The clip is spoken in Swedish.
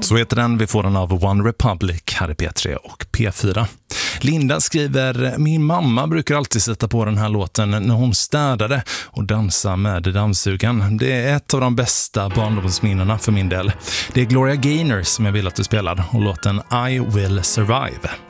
Så heter den. Vi får den av One Republic här i P3 och P4. Linda skriver: min mamma brukar alltid sätta på den här låten när hon städade och dansa med dammsugan. Det är ett av de bästa barndomsminnena för min del. Det är Gloria Gaynor som jag vill att du spelar och låten I Will Survive.